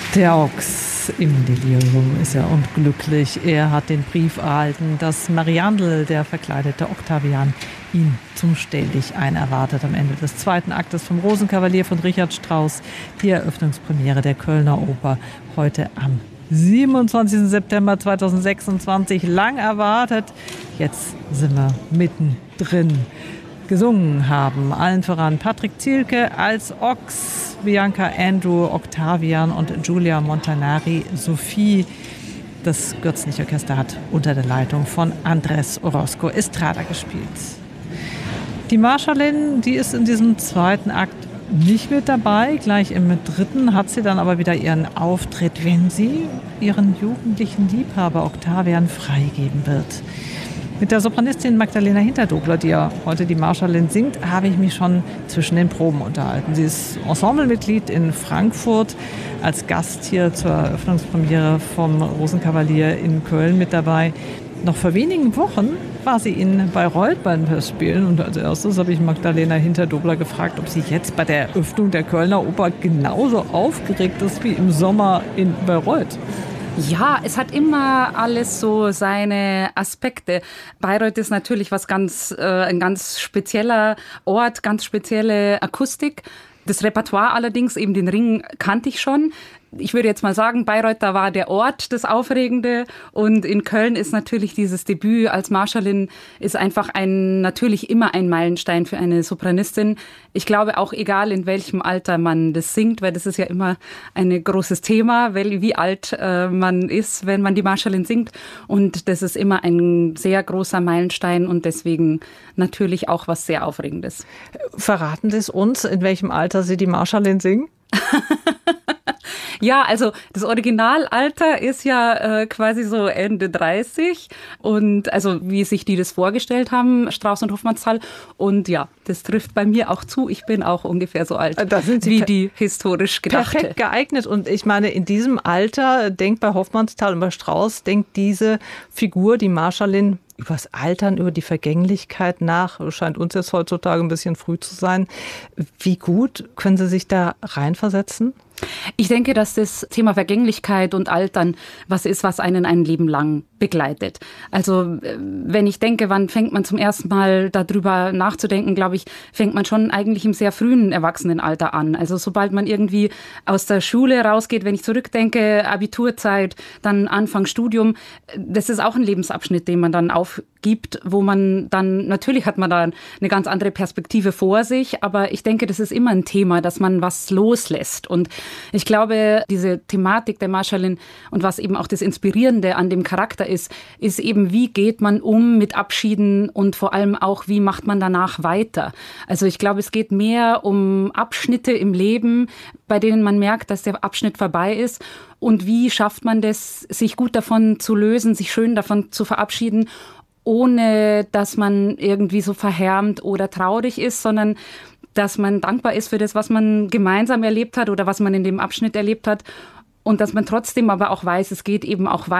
Der Ochs im Delirium ist ja unglücklich. Er hat den Brief erhalten, dass Mariandel, der verkleidete Octavian, ihn zum Stelldichein erwartet am Ende des zweiten Aktes vom Rosenkavalier von Richard Strauss. Die Eröffnungspremiere der Kölner Oper heute am 27. September 2026. Lang erwartet. Jetzt sind wir mittendrin. Gesungen haben allen voran Patrick Zielke als Ochs, Bianca Andrew, Octavian und Giulia Montanari, Sophie. Das Gürzenich-Orchester hat unter der Leitung von Andrés Orozco Estrada gespielt. Die Marschallin, die ist in diesem zweiten Akt nicht mit dabei. Gleich im dritten hat sie dann aber wieder ihren Auftritt, wenn sie ihren jugendlichen Liebhaber Octavian freigeben wird. Mit der Sopranistin Magdalena Hinterdobler, die ja heute die Marschallin singt, habe ich mich schon zwischen den Proben unterhalten. Sie ist Ensemblemitglied in Frankfurt, als Gast hier zur Eröffnungspremiere vom Rosenkavalier in Köln mit dabei. Noch vor wenigen Wochen war sie in Bayreuth beim Festspielen und als erstes habe ich Magdalena Hinterdobler gefragt, ob sie jetzt bei der Eröffnung der Kölner Oper genauso aufgeregt ist wie im Sommer in Bayreuth. Ja, es hat immer alles so seine Aspekte. Bayreuth ist natürlich ein ganz spezieller Ort, ganz spezielle Akustik. Das Repertoire allerdings, eben den Ring, kannte ich schon. Ich würde jetzt mal sagen, Bayreuth, da war der Ort das Aufregende, und in Köln ist natürlich dieses Debüt als Marschallin ist einfach natürlich immer ein Meilenstein für eine Sopranistin. Ich glaube auch, egal in welchem Alter man das singt, weil das ist ja immer ein großes Thema, wie alt man ist, wenn man die Marschallin singt, und das ist immer ein sehr großer Meilenstein und deswegen natürlich auch was sehr Aufregendes. Verraten Sie es uns, in welchem Alter Sie die Marschallin singen? Ja, also das Originalalter ist ja quasi so Ende 30 und also wie sich die das vorgestellt haben, Strauss und Hofmannsthal, und ja, das trifft bei mir auch zu. Ich bin auch ungefähr so alt, wie die historisch gedachte. Perfekt geeignet, und ich meine, in diesem Alter denkt bei Hofmannsthal und bei Strauss, denkt diese Figur, die Marschallin, übers Altern, über die Vergänglichkeit nach. Scheint uns jetzt heutzutage ein bisschen früh zu sein. Wie gut können Sie sich da reinversetzen? Ich denke, dass das Thema Vergänglichkeit und Altern was ist, was einen ein Leben lang begleitet. Also wenn ich denke, wann fängt man zum ersten Mal darüber nachzudenken, glaube ich, fängt man schon eigentlich im sehr frühen Erwachsenenalter an. Also sobald man irgendwie aus der Schule rausgeht, wenn ich zurückdenke, Abiturzeit, dann Anfang Studium, das ist auch ein Lebensabschnitt, den man dann aufgibt, wo man dann, natürlich hat man da eine ganz andere Perspektive vor sich, aber ich denke, das ist immer ein Thema, dass man was loslässt. Und ich glaube, diese Thematik der Marschallin und was eben auch das Inspirierende an dem Charakter ist eben, wie geht man um mit Abschieden und vor allem auch, wie macht man danach weiter. Also ich glaube, es geht mehr um Abschnitte im Leben, bei denen man merkt, dass der Abschnitt vorbei ist, und wie schafft man das, sich gut davon zu lösen, sich schön davon zu verabschieden, ohne dass man irgendwie so verhärmt oder traurig ist, sondern dass man dankbar ist für das, was man gemeinsam erlebt hat oder was man in dem Abschnitt erlebt hat, und dass man trotzdem aber auch weiß, es geht eben auch weiter.